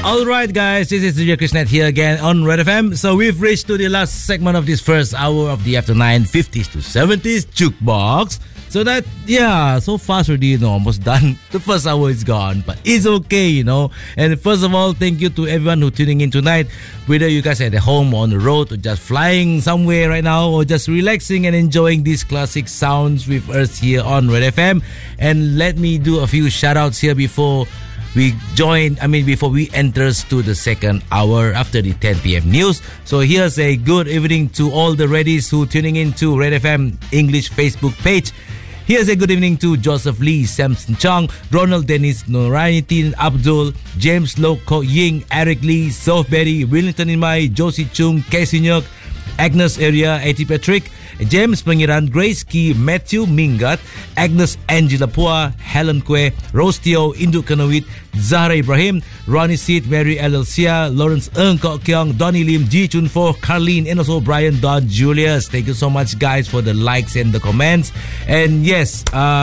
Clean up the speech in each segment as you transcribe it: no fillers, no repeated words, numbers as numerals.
Alright guys, this is DJ Krishnet here again on Red FM. So we've reached to the last segment of this first hour of the After 9 50s to 70s Jukebox. So that, so fast already, almost done. The first hour is gone, but it's okay, And first of all, thank you to everyone who's tuning in tonight. Whether you guys are at home, on the road, or just flying somewhere right now, or just relaxing and enjoying these classic sounds with us here on Red FM. And let me do a few shout-outs here before we enter to the second hour after the 10 p.m. news. So here's a good evening to all the Reddies who tuning in to Red FM English Facebook page. Here's a good evening to Joseph Lee, Samson Chong, Ronald Dennis, Noranitin Abdul, James Loko Ying, Eric Lee, Soph Berry, Willington Imai, Josie Chung, Casey Nyok, Agnes Area, A.T. Patrick, James Pangiran, Grace Key, Matthew Mingat, Agnes Angela Pua, Helen Kwe, Rose Teo, Induk Kanawit, Zahra Ibrahim, Ronnie Seed, Mary Elsia, Lawrence Ng Kok Kyong, Donnie Lim, Ji Chun Fo, Carlene, and also Brian Don Julius. Thank you so much, guys, for the likes and the comments. And yes,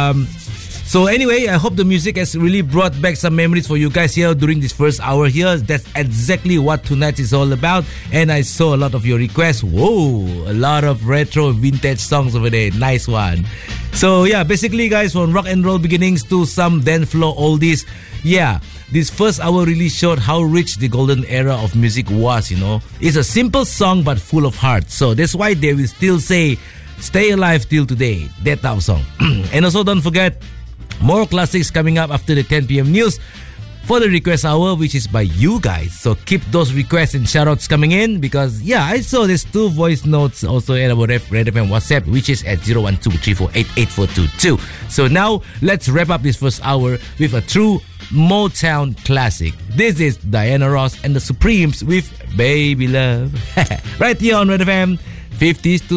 so anyway, I hope the music has really brought back some memories for you guys here during this first hour here. That's exactly what tonight is all about. And I saw a lot of your requests. Whoa, a lot of retro vintage songs over there. Nice one. So yeah, basically guys, from rock and roll beginnings to some dance floor oldies. Yeah, this first hour really showed how rich the golden era of music was, It's a simple song but full of heart. So that's why they will still say, stay alive till today. That type of song. And also don't forget, more classics coming up after the 10 p.m. news for the request hour, which is by you guys. So keep those requests and shoutouts coming in because, I saw there's 2 voice notes also at our Red FM WhatsApp, which is at 012-348-8422. So now, let's wrap up this first hour with a true Motown classic. This is Diana Ross and the Supremes with Baby Love. Right here on Red FM, 50s to